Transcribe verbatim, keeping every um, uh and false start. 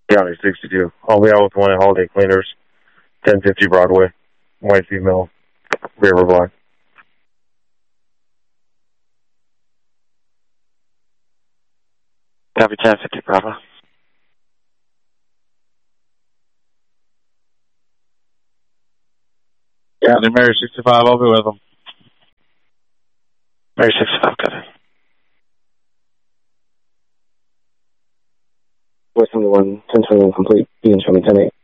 County sixty-two. I'll be out with one at Holiday Cleaners, ten fifty Broadway. White female, River Black. Copy ten fifty Bravo. Yeah, they're Mary sixty-five. I'll be with them. Mary sixty-five, copy. West one, ten twenty-one complete. Beacon, show me ten eight.